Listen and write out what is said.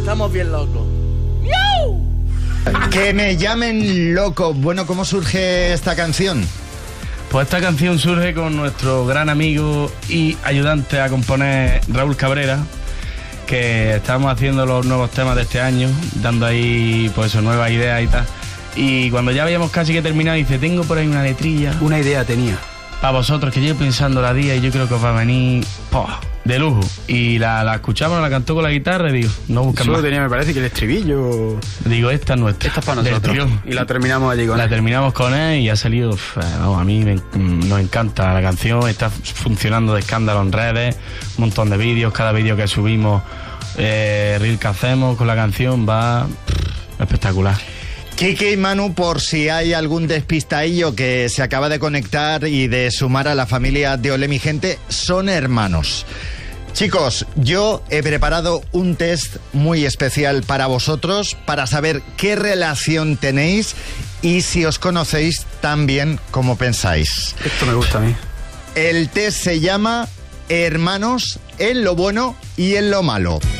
Estamos bien locos. Que me llamen loco. Bueno, ¿cómo surge esta canción? Pues esta canción surge con nuestro gran amigo y ayudante a componer, Raúl Cabrera, que estamos haciendo los nuevos temas de este año, dando ahí pues nuevas ideas y tal. Y cuando ya habíamos casi que terminado, dice, tengo por ahí una letrilla. Una idea tenía. Para vosotros, que llevo pensando la día y yo creo que os va a venir de lujo. Y la escuchamos, la cantó con la guitarra y digo, no buscan Solo más. tenía, me parece que el estribillo. Digo, esta es nuestra. Esta es para nosotros. Y la terminamos allí con él. La terminamos con él y ha salido, vamos, a mí nos encanta la canción, está funcionando de escándalo en redes, un montón de vídeos, cada vídeo que subimos, reel que hacemos con la canción va espectacular. Kike y Manu, por si hay algún despistadillo que se acaba de conectar y de sumar a la familia de Olé Mi Gente, son hermanos. Chicos, yo he preparado un test muy especial para vosotros, para saber qué relación tenéis y si os conocéis tan bien como pensáis. Esto me gusta a mí. El test se llama Hermanos en lo bueno y en lo malo.